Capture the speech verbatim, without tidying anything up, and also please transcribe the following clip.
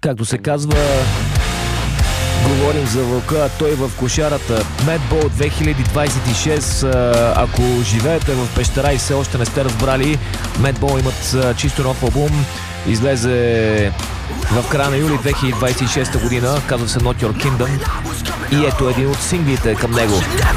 както се казва, говорим за вълка, а той в кошарата. Madball две хиляди двадесет и шест. Ако живеете в пещера и все още не сте разбрали, Madball имат чисто нов албум. Излезе в края на юли две хиляди двадесет и шеста година. Казва се Not Your Kingdom. И ето един от синглите към него.